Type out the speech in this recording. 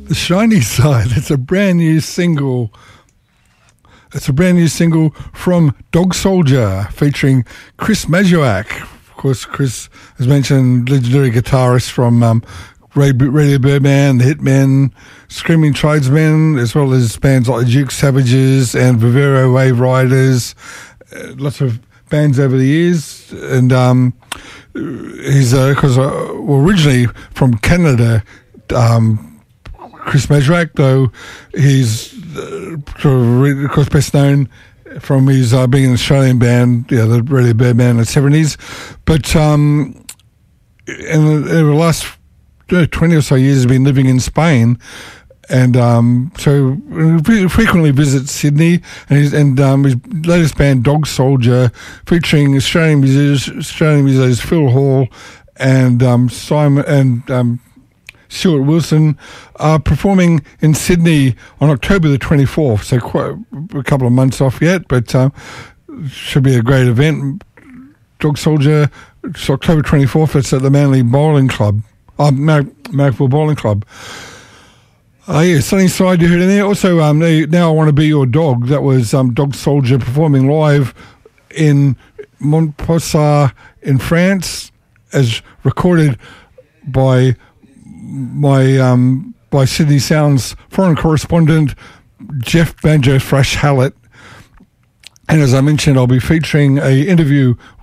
The Shiny Side. It's a brand new single. It's a brand new single from Dog Soldier featuring Chris Mazuak. Of course, Chris, as mentioned, legendary guitarist from Radio Birdman, The Hitmen, Screaming Tradesmen, as well as bands like the Duke Savages and Vivero Wave Riders. Lots of bands over the years. And he's originally from Canada, Chris Mazuak, though he's of course best known from his being an Australian band, the Radio Birdman in the 70s. But in the last 20 or so years, he's been living in Spain, and so he frequently visits Sydney. And his latest band, Dog Soldier, featuring Australian musicians Phil Hall and Simon and Stuart Wilson, are performing in Sydney on October the 24th, so quite a couple of months off yet, but should be a great event. Dog Soldier, it's October 24th, it's at the Manly Bowling Club, Marrickville Bowling Club. Sunny Side you heard in there. Also, Now I Want to Be Your Dog, that was Dog Soldier performing live in Montpellier in France, as recorded by Sydney Sound's foreign correspondent Jeff Banjo Fresh Hallett. And as I mentioned, I'll be featuring an interview